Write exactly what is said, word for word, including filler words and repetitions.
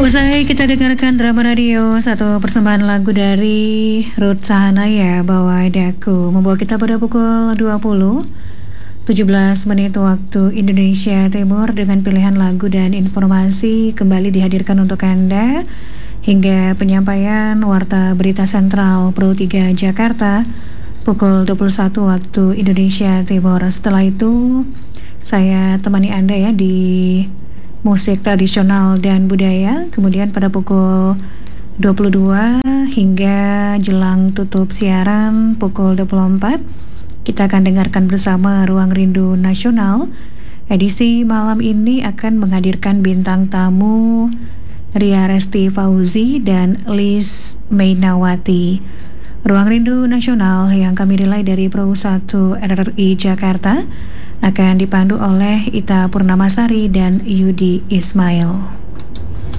Usai kita dengarkan drama radio, satu persembahan lagu dari Ruth Sahanaya, Bawa Daku, membawa kita pada pukul dua puluh tujuh belas menit waktu Indonesia Timur dengan pilihan lagu dan informasi kembali dihadirkan untuk Anda hingga penyampaian Warta Berita Sentral Pro tiga Jakarta pukul dua puluh satu waktu Indonesia Timur. Setelah itu saya temani Anda ya di musik tradisional dan budaya. Kemudian pada pukul dua puluh dua hingga jelang tutup siaran pukul dua puluh empat kita akan dengarkan bersama Ruang Rindu Nasional. Edisi malam ini akan menghadirkan bintang tamu Ria Resti Fauzi dan Liz Mainawati. Ruang Rindu Nasional yang kami relay dari Pro satu R R I Jakarta akan dipandu oleh Ita Purnamasari dan Yudi Ismail.